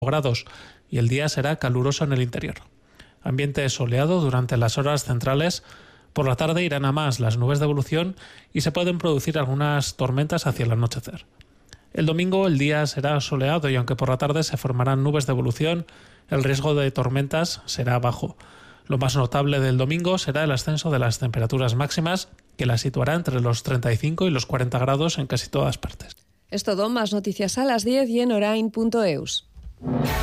grados y el día será caluroso en el interior. Ambiente soleado durante las horas centrales. Por la tarde irán a más las nubes de evolución y se pueden producir algunas tormentas hacia el anochecer. El domingo el día será soleado y aunque por la tarde se formarán nubes de evolución, el riesgo de tormentas será bajo. Lo más notable del domingo será el ascenso de las temperaturas máximas, que las situará entre los 35 y los 40 grados en casi todas partes. Es todo, más noticias a las 10 y en orain.eus.